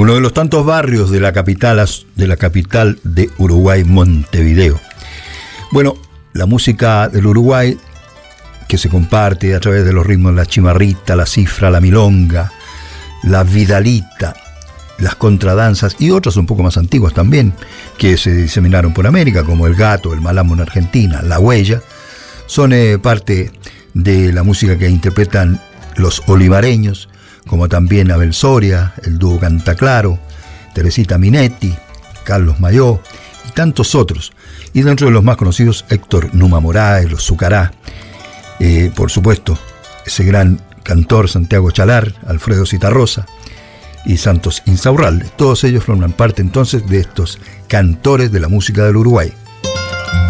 uno de los tantos barrios de la capital de Uruguay, Montevideo. Bueno, la música del Uruguay, que se comparte a través de los ritmos de la chimarrita, la cifra, la milonga, la vidalita, las contradanzas y otras un poco más antiguas también, que se diseminaron por América, como el gato, el malambo en Argentina, la huella, son parte de la música que interpretan los olivareños, como también Abel Soria, el dúo Cantaclaro, Teresita Minetti, Carlos Mayó y tantos otros. Y dentro de los más conocidos, Héctor Numa Moraes, los Zucará, por supuesto, ese gran cantor Santiago Chalar, Alfredo Citarrosa y Santos Insaurralde. Todos ellos forman parte entonces de estos cantores de la música del Uruguay.